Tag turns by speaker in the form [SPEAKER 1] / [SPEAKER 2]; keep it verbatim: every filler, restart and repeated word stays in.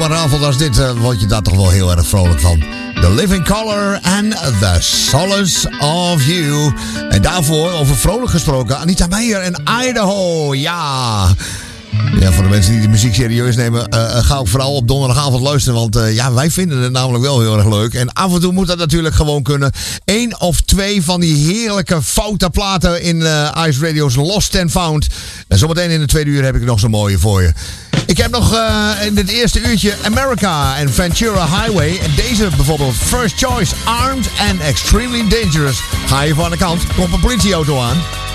[SPEAKER 1] donderdagavond als dit uh, word je daar toch wel heel erg vrolijk van. The Living Colour and The Solace of You. En daarvoor, over vrolijk gesproken, Anita Meijer en Idaho. Ja... Ja, voor de mensen die de muziek serieus nemen, uh, ga ik vooral op donderdagavond luisteren. Want uh, ja, wij vinden het namelijk wel heel erg leuk. En af en toe moet dat natuurlijk gewoon kunnen. Eén of twee van die heerlijke foute platen in uh, Ice Radio's Lost and Found. En zometeen in de tweede uur heb ik nog zo'n mooie voor je. Ik heb nog uh, in het eerste uurtje America en Ventura Highway. En deze bijvoorbeeld, First Choice, Armed and Extremely Dangerous. Ga je van de kant, komt een politieauto aan.